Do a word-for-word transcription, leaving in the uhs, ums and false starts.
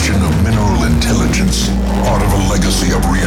expression of mineral intelligence, part of a legacy of reality.